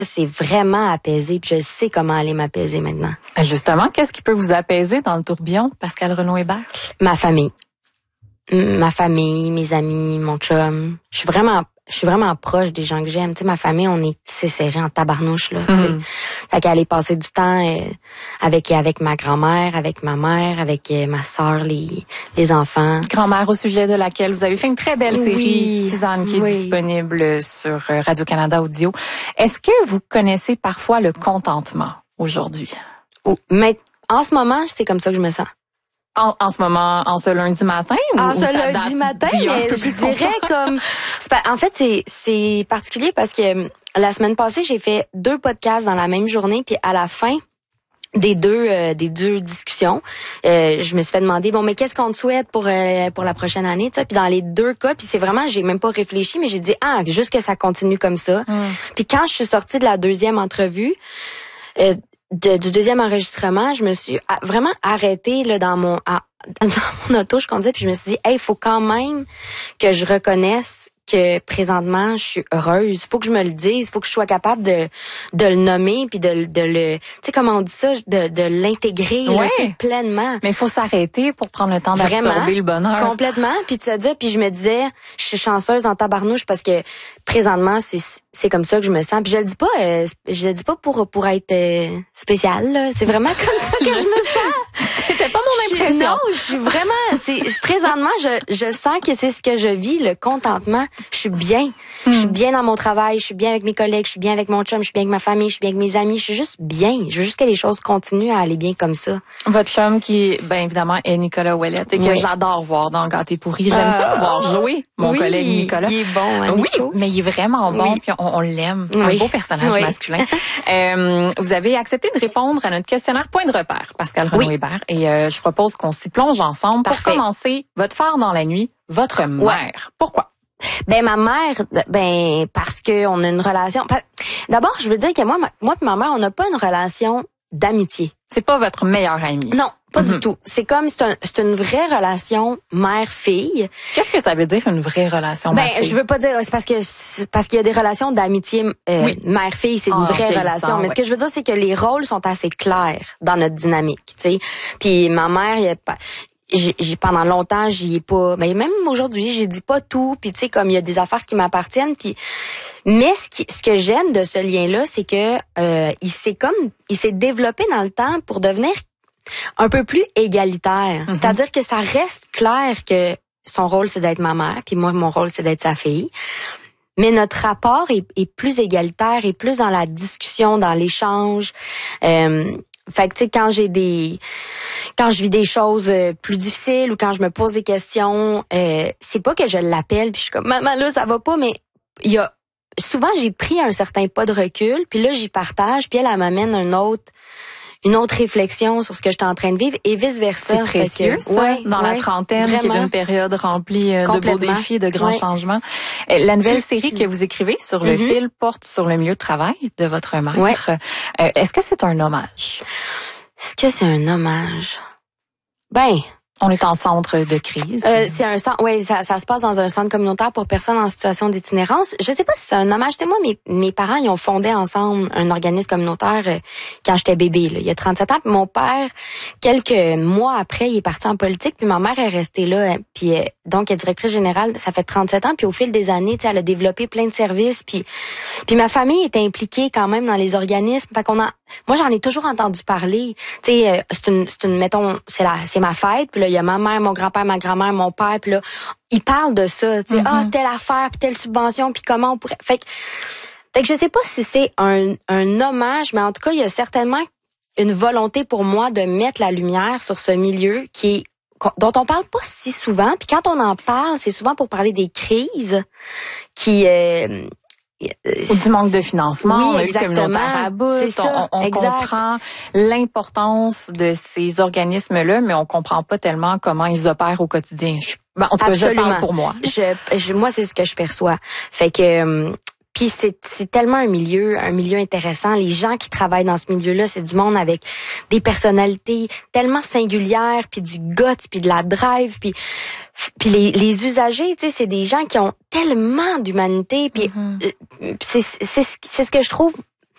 c'est vraiment apaisé, puis je sais comment aller m'apaiser maintenant. Justement, qu'est-ce qui peut vous apaiser dans le tourbillon, Pascale Renaud-Hébert? Ma famille, mes amis, mon chum. Je suis vraiment proche des gens que j'aime. Tu sais, ma famille, c'est serré en tabarnouche, là, tu sais. Fait qu'aller passer du temps avec ma grand-mère, avec ma mère, avec ma sœur, les enfants. Grand-mère, au sujet de laquelle vous avez fait une très belle série, Suzanne, qui est disponible sur Radio-Canada Audio. Est-ce que vous connaissez parfois le contentement aujourd'hui? Mais en ce moment, c'est comme ça que je me sens. En ce moment, en ce lundi matin? En ce lundi matin, mais je dirais comme... En fait, c'est particulier parce que la semaine passée, j'ai fait 2 podcasts dans la même journée, puis à la fin des deux discussions, je me suis fait demander, bon, mais qu'est-ce qu'on te souhaite pour la prochaine année, tu sais? Puis dans les 2 cas, puis c'est vraiment, j'ai même pas réfléchi, mais j'ai dit, juste que ça continue comme ça. Puis quand je suis sortie de la 2e entrevue, du 2e enregistrement, je me suis vraiment arrêtée là dans mon auto, je conduisais, puis je me suis dit, hey, il faut quand même que je reconnaisse que présentement je suis heureuse. Faut que je me le dise, faut que je sois capable de le nommer, puis de le, tu sais comment on dit ça, de l'intégrer là, pleinement. Mais il faut s'arrêter pour prendre le temps d'absorber le bonheur. Complètement, puis de se dire, puis je me disais, je suis chanceuse en tabarnouche parce que présentement c'est comme ça que je me sens. Puis je le dis pas pour être spécial là, c'est vraiment comme ça que je me sens. C'était pas mon impression. Non, je suis vraiment, présentement je sens que c'est ce que je vis, le contentement. Je suis bien. Je suis bien dans mon travail, je suis bien avec mes collègues, je suis bien avec mon chum, je suis bien avec ma famille, je suis bien avec mes amis, je suis juste bien. Je veux juste que les choses continuent à aller bien comme ça. Votre chum qui, bien évidemment, est Nicolas Ouellette et que j'adore voir dans Gâté pourri. J'aime ça voir jouer mon collègue Nicolas. Il est bon, hein, oui, mais il est vraiment bon, puis on l'aime. Un beau personnage masculin. Vous avez accepté de répondre à notre questionnaire Point de repère, Pascale Renaud-Hébert, et je propose qu'on s'y plonge ensemble. Parfait. Pour commencer, votre phare dans la nuit, votre mère. Pourquoi? Ma mère, parce que on a une relation. D'abord, je veux dire que moi et ma mère, on n'a pas une relation d'amitié. C'est pas votre meilleure amie. Non, pas du tout. C'est comme c'est une vraie relation mère-fille. Qu'est-ce que ça veut dire une vraie relation mère-fille? Je veux pas dire c'est parce qu'il y a des relations d'amitié mère-fille, c'est une vraie relation. Mais ce que je veux dire, c'est que les rôles sont assez clairs dans notre dynamique, tu sais. Puis ma mère, pendant longtemps, j'y ai pas, mais même aujourd'hui, j'ai dit pas tout, puis tu sais, comme il y a des affaires qui m'appartiennent, puis mais ce que j'aime de ce lien-là, c'est que il s'est développé dans le temps pour devenir un peu plus égalitaire. C'est-à-dire que ça reste clair que son rôle c'est d'être ma mère, puis moi mon rôle c'est d'être sa fille. Mais notre rapport est plus égalitaire et plus dans la discussion, dans l'échange. Fait que tu sais quand je vis des choses plus difficiles ou quand je me pose des questions, c'est pas que je l'appelle puis je suis comme maman là ça va pas, mais souvent j'ai pris un certain pas de recul puis là j'y partage puis elle m'amène une autre réflexion sur ce que j'étais en train de vivre et vice versa. C'est précieux ça, dans la trentaine, vraiment. Qui est une période remplie de beaux défis, de grands changements. La nouvelle série que vous écrivez sur le fil porte sur le milieu de travail de votre mère. Est-ce que c'est un hommage? Est-ce que c'est un hommage? On est en centre de crise. C'est un centre, ça se passe dans un centre communautaire pour personnes en situation d'itinérance. Je sais pas si c'est un hommage. Tu sais, moi, mes parents, ils ont fondé ensemble un organisme communautaire quand j'étais bébé, là, il y a 37 ans. Puis mon père, quelques mois après, il est parti en politique. Puis ma mère est restée là. Puis donc, elle est directrice générale. Ça fait 37 ans. Puis au fil des années, tu sais, elle a développé plein de services. Puis ma famille est impliquée quand même dans les organismes. Fait moi, j'en ai toujours entendu parler. Tu sais, mettons, c'est ma fête. Puis là, il y a ma mère, mon grand-père, ma grand-mère, mon père. Puis là, ils parlent de ça. Tu sais, telle affaire, puis telle subvention, puis comment on pourrait. Fait que je sais pas si c'est un hommage, mais en tout cas, il y a certainement une volonté pour moi de mettre la lumière sur ce milieu dont on parle pas si souvent. Puis quand on en parle, c'est souvent pour parler des crises qui ou du manque de financement, oui, on a eu le communautaire à bout, on comprend l'importance de ces organismes-là, mais on comprend pas tellement comment ils opèrent au quotidien. En tout cas, je parle pour moi. Moi, c'est ce que je perçois. Fait que puis c'est tellement un milieu intéressant. Les gens qui travaillent dans ce milieu-là, c'est du monde avec des personnalités tellement singulières, puis du guts, puis de la drive, puis les usagers, tu sais, c'est des gens qui ont tellement d'humanité, puis c'est ce que je trouve